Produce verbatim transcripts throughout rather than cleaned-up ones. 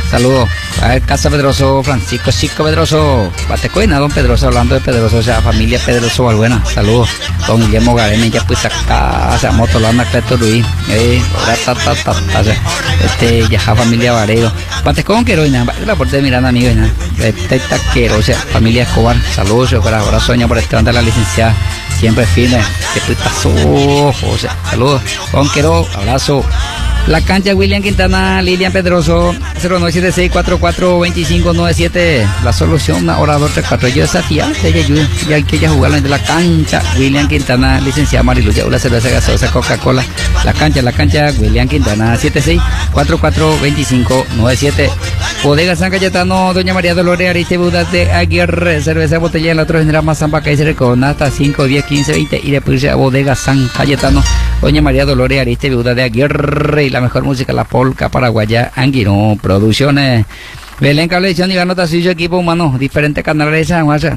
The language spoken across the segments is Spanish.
Saludos. A ver, Casa Pedroso, Francisco Chico Pedroso, Batecoina, don Pedroso, hablando de Pedroso, o sea, familia Pedroso Valbuena. Saludos. Don Guillermo Gareme, ya pues acá, o sea, Motolanda, Cleto Luis, eh, ta, ta, ta, ta, este, ya familia Varero. Batecón, Queroina, la puerta de Miranda, amigo, este, taquero, o sea, familia Escobar. Saludos, yo para ahora sueño por este de la licenciada, siempre firme, que putazo, o sea, saludos. Don Quero, abrazo. La cancha William Quintana, Lilian Pedroso, cero nueve siete seis cuatro cuatro dos cinco nueve siete. La solución, orador tres cuatro. Yo desafía, ya que ella jugarlo de la cancha William Quintana, licenciada Mariluya, una cerveza gaseosa Coca-Cola. La cancha, la cancha William Quintana, siete seis cuatro cuatro dos cinco nueve siete. Bodega San Cayetano, doña María Dolores Ariste Budas de Aguirre, cerveza botella en la otra general más Zamba Kaiser con hasta cinco, diez, quince, veinte. Y después a Bodega San Cayetano, doña María Dolores Ariste Budas de Aguirre. Y la mejor música, la polca paraguaya, Anguino Producciones. Belén Cablevisión y Ganota Suyo, equipo humano, diferentes canales de San Juan.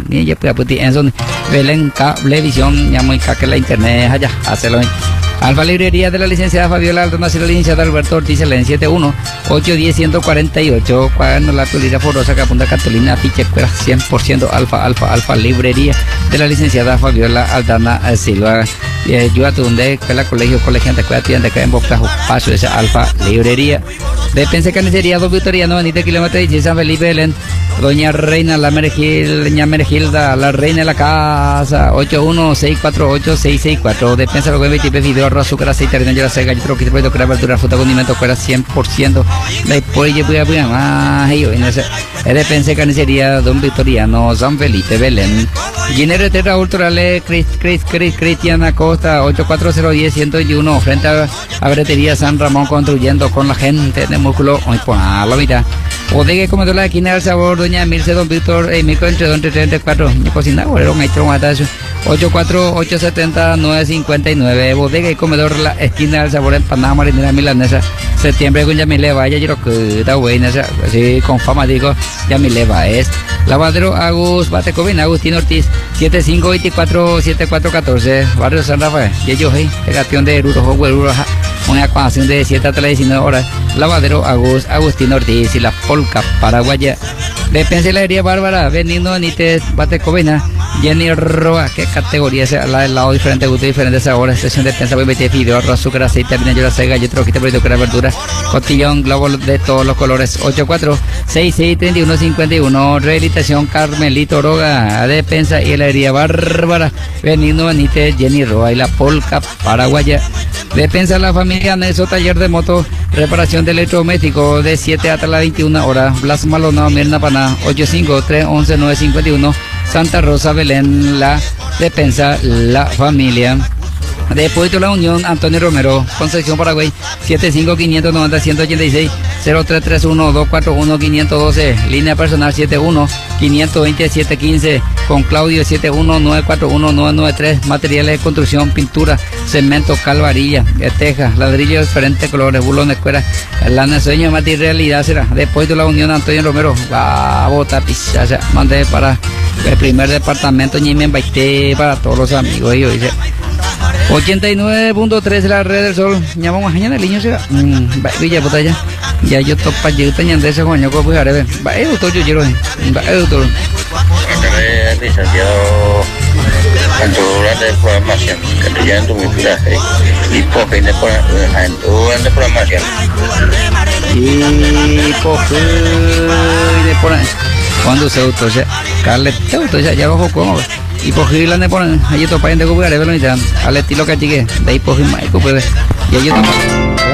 Belén Cablevisión, ya muy caque la internet, allá, hazlo. Alfa Librería de la licenciada Fabiola Aldo, nació la licenciada Alberto Ortiz, en siete uno ocho uno cero uno cuatro ocho, cuaderno la actualidad forosa que apunta Catalina Fiche Cuera, cien por ciento Alfa, Alfa, Alfa Librería de la licenciada Fabiola Aldana Silva. Eh, yo a donde que la colegio, colegiante, que atiende que en Boca Paso, esa Alfa Librería. De Pense Carnicería, dos Victoriano, veinte kilómetros de San Felipe Belén. Doña Reina, la Mergil, doña Mergilda, la reina de la casa, ocho uno seis cuatro ocho seis seis cuatro. Despensa los veinte video, arroz, azúcar, aceite, harina, yo la sé, gallito, que te puedo crear verdura, fruta, condimento, fuera cien por ciento. Después yo voy a poner más, y en ese, es Despensa Carnicería, don Victoriano, San Felipe Belén. Ginero Terra Ultrale, Cris, Cris, Cris, Cristiana Costa, ocho cuatro cero uno cero uno uno, frente a, a Bretería San Ramón, construyendo con la gente de músculo, hoy por la mitad. Bodega y comedor la esquina del sabor, doña Mirce, don Víctor, eh, Mico entre dos treinta y cuatro, mi cocina, bolero, un hecho, matazo, ocho cuatro ocho siete cero nueve cinco nueve. Bodega y comedor la esquina del sabor, empanada marinera milanesa, septiembre con Yamile Vaya, yo creo que está buena, así con fama digo, Yamile es. Lavadero Agus, Batecovina, Agustín Ortiz, siete cinco dos cuatro siete cuatro uno cuatro, Barrio San Rafael, Yeyo Hey, pegación de Eruro, Joguero, una ecuación de siete a diecinueve horas. Lavadero Agus, Agustín Ortiz y la polca paraguaya. De Penselería Bárbara, Benigno Benítez, Batecovina, Jenny Roa, qué categoría es la del lado, diferente gusto, diferentes sabores, estación de Pensa, veinte video, arroz, azúcar, aceite, harina, yo la sé, galletro, que te proyecto que verduras, cotillón, globo de todos los colores, ocho cuatro seis seis tres uno cinco uno, rehabilitación Carmelito Roga, de Pensa y Heladería Bárbara, Benigno Benítez, Jenny Roa y la polca paraguaya. De Pensa la familia Neso, taller de moto, reparación de electrodoméstico de siete hasta las veintiuna horas, Blas Malonado, Mirna Paná, ocho cinco tres once nueve cinco uno, Santa Rosa, Belén, la Despensa, la familia. De Puerto La Unión, Antonio Romero, Concepción, Paraguay, siete cinco cinco nueve cero uno ocho seis, cero tres tres uno dos cuatro uno cinco uno dos, línea personal siete uno cinco dos cero siete uno cinco, con Claudio siete uno nueve cuatro uno nueve nueve tres, materiales de construcción, pintura, cemento, cal, varilla, tejas, ladrillos de diferentes colores, bulones, cueras, lana, sueño, materialidad será. De Puerto La Unión, Antonio Romero, va a botar pizza, mandé para el primer departamento, Ñimen Baité, para todos los amigos, y dice ochenta y nueve punto tres la red del sol, llamamos mañana el niño será, Villa Botalla, ya yo topa, yo tenían de ese coño, pues a ver, va, es doctor, yo quiero, va, es doctor. Licenciado en tu de programación, que te lleven tu micraje y por fin de en tu de programación. Y por fin de programación. Cuando se auto, ya, Carlet, se auto, ya, ya bajo como, y por fin la ne ponen, ahí topa en de cubrir, al estilo que llegué, de ahí por fin, y ahí topa.